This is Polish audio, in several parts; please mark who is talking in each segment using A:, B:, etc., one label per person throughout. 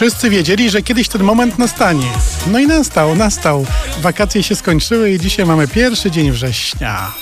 A: Wszyscy wiedzieli, że kiedyś ten moment nastanie. No i nastał. Wakacje się skończyły i dzisiaj mamy pierwszy dzień września.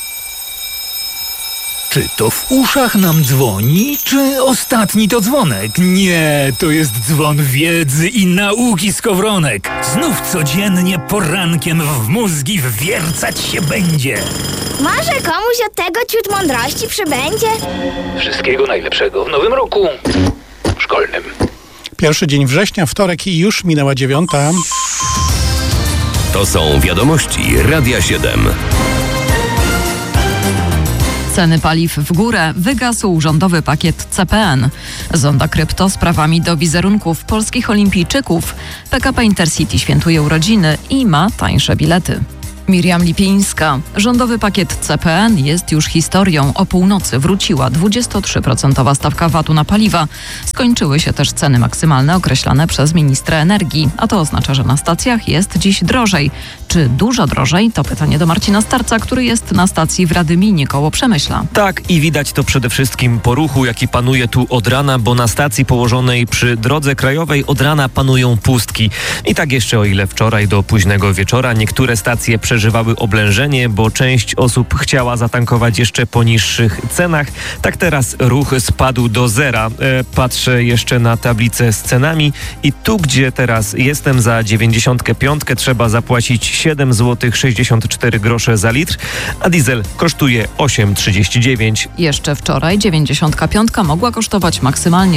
B: Czy to w uszach nam dzwoni, czy ostatni to dzwonek? Nie, to jest dzwon wiedzy i nauki skowronek. Znów codziennie porankiem w mózgi wwiercać się będzie.
C: Może komuś od tego ciut mądrości przybędzie?
B: Wszystkiego najlepszego w nowym roku szkolnym.
A: Pierwszy dzień września, wtorek i już minęła 9.
D: To są wiadomości Radia 7.
E: Ceny paliw w górę, wygasł rządowy pakiet CPN. Zonda Krypto z prawami do wizerunków polskich olimpijczyków. PKP Intercity świętuje urodziny i ma tańsze bilety. Miriam Lipińska. Rządowy pakiet CPN jest już historią. O północy wróciła 23% stawka VAT-u na paliwa. Skończyły się też ceny maksymalne określane przez ministra energii, a to oznacza, że na stacjach jest dziś drożej. Czy dużo drożej? To pytanie do Marcina Starca, który jest na stacji w Radyminie koło Przemyśla.
F: Tak, i widać to przede wszystkim po ruchu, jaki panuje tu od rana, bo na stacji położonej przy drodze krajowej od rana panują pustki. I tak jeszcze o ile wczoraj do późnego wieczora niektóre stacje przeżywały oblężenie, bo część osób chciała zatankować jeszcze po niższych cenach. Tak teraz ruch spadł do zera. Patrzę jeszcze na tablicę z cenami i tu, gdzie teraz jestem, za 95 trzeba zapłacić 7 zł 64 grosze za litr, a diesel kosztuje 8,39.
E: Jeszcze wczoraj 95 mogła kosztować maksymalnie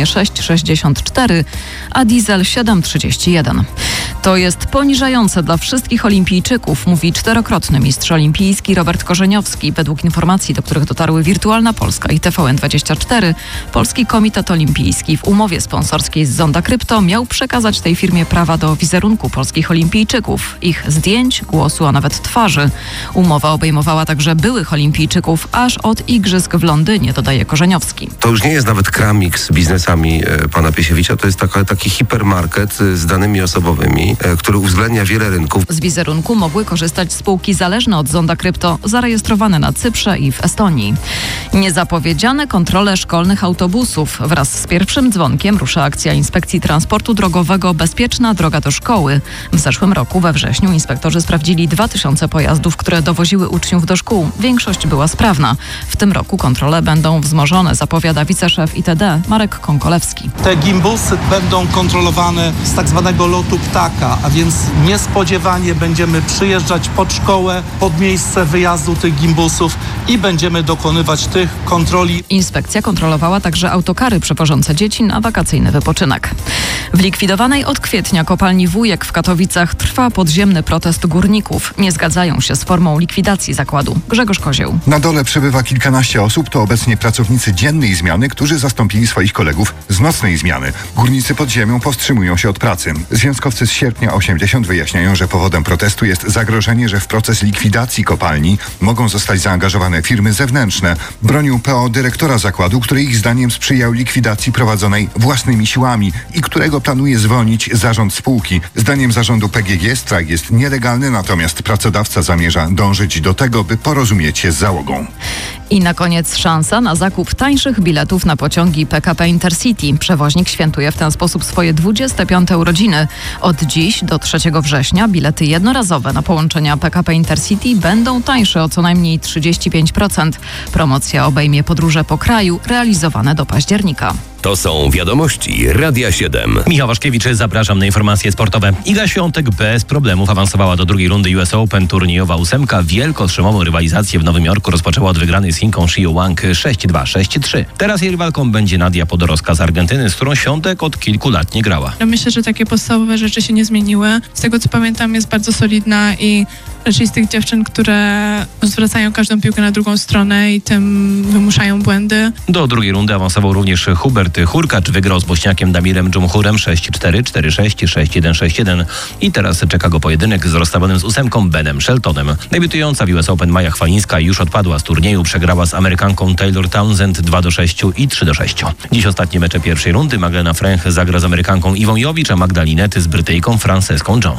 E: 6,64, a diesel 7,31. To jest poniżające dla wszystkich olimpijczyków, mówi czterokrotny mistrz olimpijski Robert Korzeniowski. Według informacji, do których dotarły Wirtualna Polska i TVN24, Polski Komitet Olimpijski w umowie sponsorskiej z Zonda Krypto miał przekazać tej firmie prawa do wizerunku polskich olimpijczyków, ich zdjęć, głosu, a nawet twarzy. Umowa obejmowała także byłych olimpijczyków aż od igrzysk w Londynie, dodaje Korzeniowski.
G: To już nie jest nawet kramik z biznesami pana Piesiewicza, to jest taki hipermarket z danymi osobowymi, który uwzględnia wiele rynków.
E: Z wizerunku mogły korzystać spółki zależne od Zonda Krypto, zarejestrowane na Cyprze i w Estonii. Niezapowiedziane kontrole szkolnych autobusów. Wraz z pierwszym dzwonkiem rusza akcja Inspekcji Transportu Drogowego Bezpieczna droga do szkoły. W zeszłym roku we wrześniu inspektorzy sprawdzili 2000 pojazdów, które dowoziły uczniów do szkół. Większość była sprawna. W tym roku kontrole będą wzmożone, zapowiada wiceszef ITD Marek Konkolewski.
H: Te gimbusy będą kontrolowane z tak zwanego lotu ptaka, a więc niespodziewanie będziemy przyjeżdżać pod szkołę, pod miejsce wyjazdu tych gimbusów i będziemy dokonywać tych kontroli.
E: Inspekcja kontrolowała także autokary przewożące dzieci na wakacyjny wypoczynek. W likwidowanej od kwietnia kopalni Wujek w Katowicach trwa podziemny protest górników. Nie zgadzają się z formą likwidacji zakładu. Grzegorz Kozieł.
I: Na dole przebywa kilkanaście osób, to obecnie pracownicy dziennej zmiany, którzy zastąpili swoich kolegów z nocnej zmiany. Górnicy pod ziemią powstrzymują się od pracy. Związkowcy z Sierpnia 80 wyjaśniają, że powodem protestu jest zagrożenie, że w proces likwidacji kopalni mogą zostać zaangażowane firmy zewnętrzne. Bronią PO dyrektora zakładu, który ich zdaniem sprzyjał likwidacji prowadzonej własnymi siłami i którego planuje zwolnić zarząd spółki. Zdaniem zarządu PGG strajk jest nielegalny, natomiast pracodawca zamierza dążyć do tego, by porozumieć się z załogą.
E: I na koniec szansa na zakup tańszych biletów na pociągi PKP Intercity. Przewoźnik świętuje w ten sposób swoje 25. urodziny. Od dziś do 3 września bilety jednorazowe na połączenia PKP Intercity będą tańsze o co najmniej 35%. Promocja obejmie podróże po kraju realizowane do października.
D: To są wiadomości Radia 7.
J: Michał Waszkiewicz, zapraszam na informacje sportowe. Iga Świątek bez problemów awansowała do drugiej rundy US Open. Turniejowa ósemka wielkotrzymową rywalizację w Nowym Jorku rozpoczęła od wygranej z Chinką Xiu Wang 6-2, 6-3. Teraz jej rywalką będzie Nadia Podoroska z Argentyny, z którą Świątek od kilku lat nie grała.
K: Myślę, że takie podstawowe rzeczy się nie zmieniły. Z tego co pamiętam, jest bardzo solidna i raczej z tych dziewczyn, które zwracają każdą piłkę na drugą stronę i tym wymuszają błędy.
J: Do drugiej rundy awansował również Hubert Hurkacz. Wygrał z Bośniakiem Damirem Dżumhurem 6-4, 4-6, 6-1, 6-1. I teraz czeka go pojedynek z rozstawionym z ósemką Benem Sheltonem. Debiutująca w US Open Maja Chwalińska już odpadła z turnieju. Przegrała z Amerykanką Taylor Townsend 2-6 i 3-6. Dziś ostatnie mecze pierwszej rundy. Magdalena Fręch zagra z Amerykanką Iwą Jowicz, a Magda Linety z Brytyjką Franceską Jones.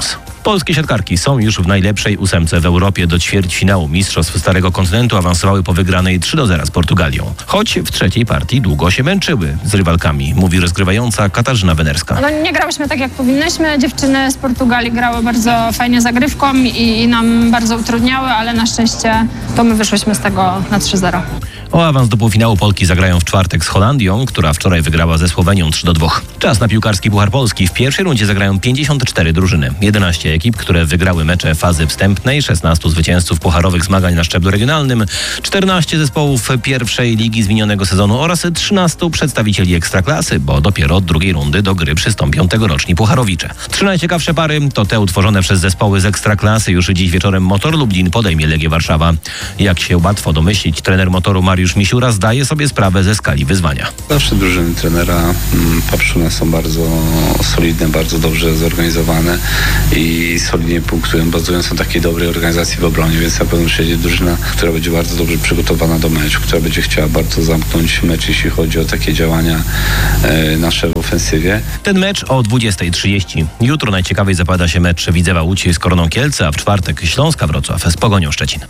J: Polskie siatkarki są już w najlepszej 8 w Europie. Do ćwierćfinału Mistrzostw Starego Kontynentu awansowały po wygranej 3-0 z Portugalią. Choć w trzeciej partii długo się męczyły z rywalkami, mówi rozgrywająca Katarzyna Wenerska.
L: Nie grałyśmy tak jak powinnyśmy. Dziewczyny z Portugalii grały bardzo fajnie zagrywką i nam bardzo utrudniały, ale na szczęście to my wyszłyśmy z tego na 3-0.
J: O awans do półfinału Polki zagrają w czwartek z Holandią, która wczoraj wygrała ze Słowenią 3-2. Czas na piłkarski Puchar Polski. W pierwszej rundzie zagrają 54 drużyny. 11 ekip, które wygrały mecze fazy wstępnej, 16 zwycięzców pucharowych zmagań na szczeblu regionalnym, 14 zespołów pierwszej ligi z minionego sezonu oraz 13 przedstawicieli Ekstraklasy, bo dopiero od drugiej rundy do gry przystąpią tegoroczni pucharowicze. 3 najciekawsze pary to te utworzone przez zespoły z Ekstraklasy. Już dziś wieczorem Motor Lublin podejmie Legię Warszawa. Jak się łatwo domyślić, trener Motoru Mariusz Misiura zdaje sobie sprawę ze skali wyzwania.
M: Zawsze drużyny trenera Papszuna są bardzo solidne, bardzo dobrze zorganizowane i solidnie punktują, bazując na takiej dobrej organizacji w obronie, więc na pewno przyjedzie drużyna, która będzie bardzo dobrze przygotowana do meczu, która będzie chciała bardzo zamknąć mecz, jeśli chodzi o takie działania nasze w ofensywie.
J: Ten mecz o 20:30. Jutro najciekawiej zapowiada się mecz Widzewa Łódź z Koroną Kielce, a w czwartek Śląska Wrocław z Pogonią Szczecin.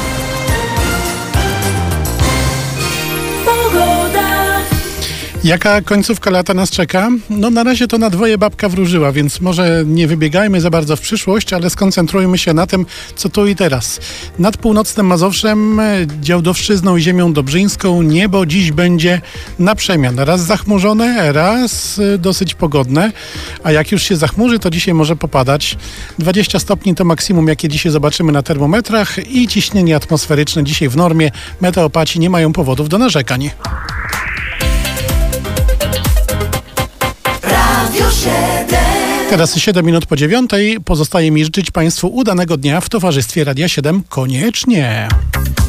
A: Jaka końcówka lata nas czeka? No na razie to na dwoje babka wróżyła, więc może nie wybiegajmy za bardzo w przyszłość, ale skoncentrujmy się na tym, co tu i teraz. Nad północnym Mazowszem, Działdowszczyzną i ziemią dobrzyńską niebo dziś będzie na przemian. Raz zachmurzone, raz dosyć pogodne, a jak już się zachmurzy, to dzisiaj może popadać. 20 stopni to maksimum, jakie dzisiaj zobaczymy na termometrach i ciśnienie atmosferyczne dzisiaj w normie. Meteopaci nie mają powodów do narzekań. Teraz 7 minut po 9. Pozostaje mi życzyć Państwu udanego dnia w towarzystwie Radia 7. Koniecznie.